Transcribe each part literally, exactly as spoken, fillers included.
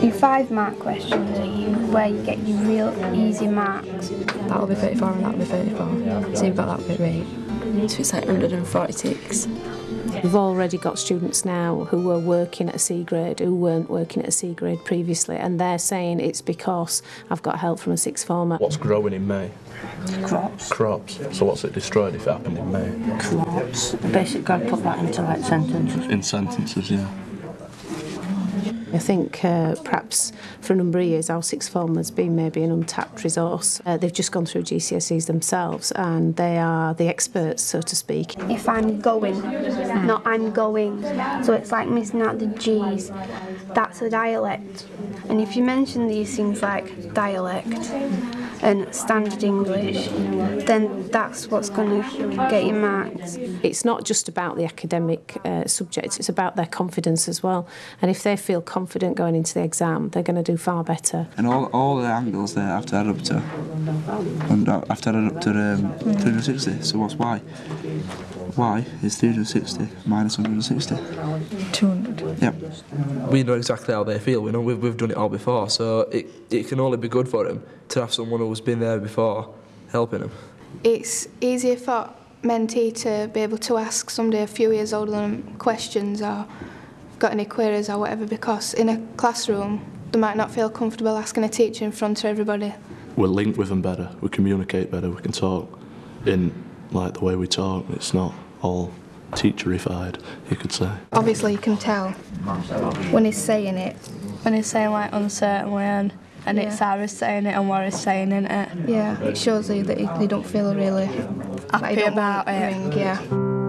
Your five mark questions are you where you get your real easy marks. That'll be thirty-four and that'll be thirty-four. So you've got that bit right. So it's like one hundred forty-six. We've already got students now who were working at a C grade who weren't working at a C grade previously, and they're saying it's because I've got help from a sixth former. What's growing in May? Crops. Crops. So what's it destroyed if it happened in May? Crops. Basically, got to put that into like sentences. In sentences, yeah. I think uh, perhaps for a number of years our sixth form has been maybe an untapped resource. Uh, they've just gone through G C S Es themselves and they are the experts, so to speak. If I'm going, not I'm going, so it's like missing out the G's, that's a dialect. And if you mention these things like dialect and standard English, then that's what's going to get you marks. It's not just about the academic uh, subjects, it's about their confidence as well. And if they feel confident going into the exam, they're going to do far better. And all, all the angles there have to add up to, and have to add up to um, three hundred sixty. So what's y? Y is three hundred sixty minus one hundred sixty. two hundred. Yep. We know exactly how they feel. We know we've, we've done it all before, so it, it can only be good for them to have someone who's been there before helping them. It's easier for mentee to be able to ask somebody a few years older than them questions or got any queries or whatever, because in a classroom they might not feel comfortable asking a teacher in front of everybody. We're linked with them better, we communicate better, we can talk in like the way we talk. It's not all teacherified, you could say. Obviously you can tell when he's saying it. When he's saying like uncertain way and, and Yeah. it's Sarah's saying it and Warren's saying it. Yeah, it shows you that they don't feel really Happy like they don't about want it. ring, yeah.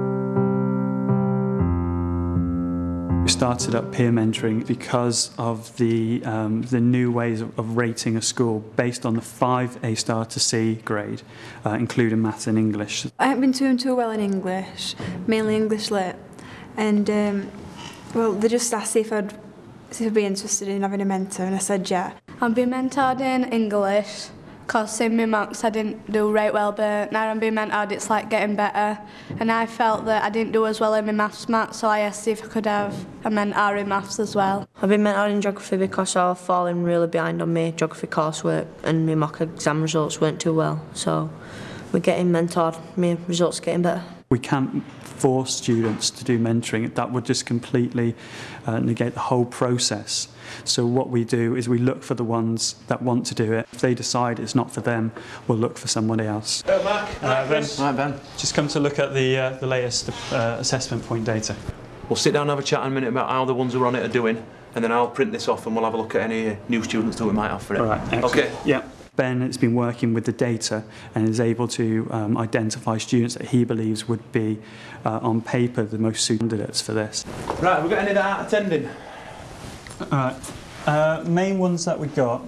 We started up peer mentoring because of the um, the new ways of, of rating a school based on the five A star to C grade, uh, including maths and English. I haven't been doing too well in English, mainly English lit, and um, well, they just asked if I'd, if I'd be interested in having a mentor, and I said yeah. I'm being mentored in English because in my marks I didn't do right well, but now I'm being mentored it's like getting better, and I felt that I didn't do as well in my maths marks, so I asked if I could have a mentor in maths as well. I've been mentored in geography because I've fallen really behind on my geography coursework and my mock exam results weren't too well, so we're getting mentored, my results are getting better. We can't force students to do mentoring. That would just completely uh, negate the whole process. So what we do is we look for the ones that want to do it. If they decide it's not for them, we'll look for somebody else. Hey, Mark. Uh, ben, Right, Ben. just come to look at the, uh, the latest uh, assessment point data. We'll sit down and have a chat in a minute about how the ones who are on it are doing, and then I'll print this off and we'll have a look at any new students that we might have for it. All right, excellent. Okay. Yeah. Ben has been working with the data and is able to um, identify students that he believes would be, uh, on paper, the most suited candidates for this. Right, have we got any that aren't attending? All right. Uh, main ones that we got.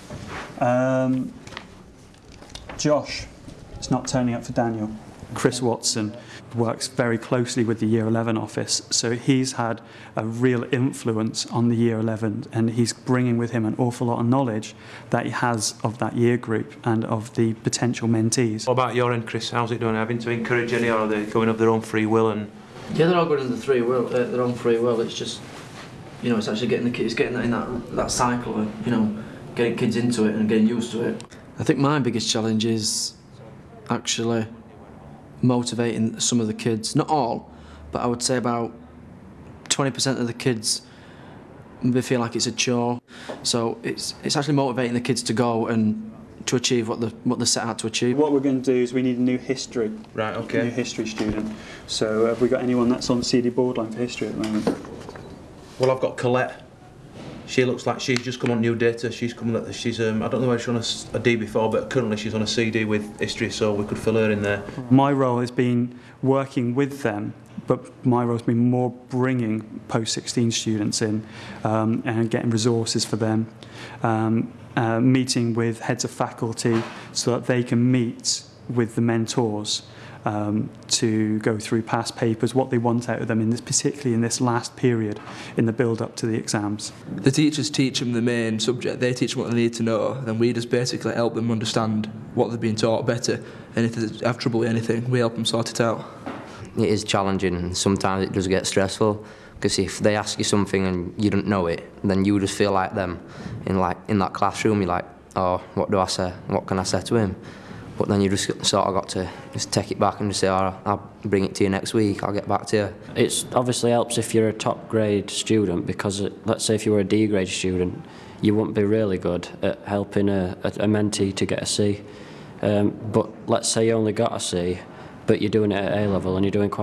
Um, Josh is not turning up for Daniel. Chris Watson works very closely with the Year eleven office, so he's had a real influence on the Year eleven, and he's bringing with him an awful lot of knowledge that he has of that year group and of the potential mentees. What about your end, Chris? How's it doing? Having to encourage any, or are they going of their own free will? And yeah, they're all going of their free will. Uh, their own free will. It's just, you know, it's actually getting the kids, getting that in that that cycle of, you know, getting kids into it and getting used to it. I think my biggest challenge is actually motivating some of the kids, not all, but I would say about twenty percent of the kids, they feel like it's a chore. So it's it's actually motivating the kids to go and to achieve what the what they set out to achieve. What we're going to do is we need a new history. Right, okay. A new history student. So have we got anyone that's on the C D board line for history at the moment? Well, I've got Colette. She looks like she's just come on new data. She's coming. She's um, I don't know whether she's on a, a D before, but currently she's on a C D with history, so we could fill her in there. My role has been working with them, but my role has been more bringing post sixteen students in um, and getting resources for them, um, uh, meeting with heads of faculty so that they can meet with the mentors. Um, to go through past papers, what they want out of them, in this, particularly in this last period, in the build-up to the exams. The teachers teach them the main subject, they teach them what they need to know, and we just basically help them understand what they're being taught better, and if they have trouble with anything, we help them sort it out. It is challenging and sometimes it does get stressful, Because if they ask you something and you don't know it, then you just feel like them in like in that classroom. You're like, oh, what do I say? What can I say to him? But then you just sort of got to just take it back and just say, oh, I'll bring it to you next week. I'll get back to you. It obviously helps if you're a top grade student, because it, let's say if you were a D grade student, you wouldn't be really good at helping a, a, a mentee to get a C. Um, but let's say you only got a C, but you're doing it at A level and you're doing quite